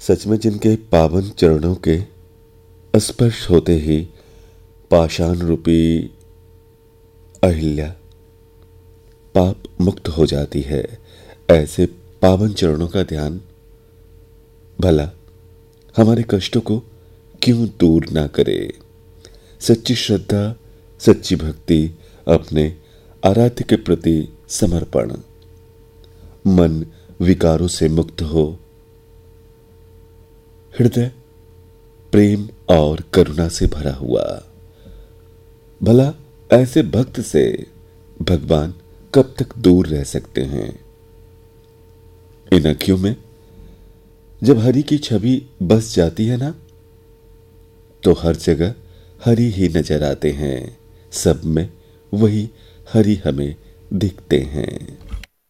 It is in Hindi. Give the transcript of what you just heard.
सच में जिनके पावन चरणों के स्पर्श होते ही पाषाण रूपी अहिल्या पाप मुक्त हो जाती है, ऐसे पावन चरणों का ध्यान भला हमारे कष्टों को क्यों दूर ना करे। सच्ची श्रद्धा, सच्ची भक्ति, अपने आराध्य के प्रति समर्पण, मन विकारों से मुक्त हो, हृदय प्रेम और करुणा से भरा हुआ। भला ऐसे भक्त से भगवान कब तक दूर रह सकते हैं। इन अखियों में जब हरि की छवि बस जाती है ना, तो हर जगह हरि ही नजर आते हैं, सब में वही हरि हमें दिखते हैं।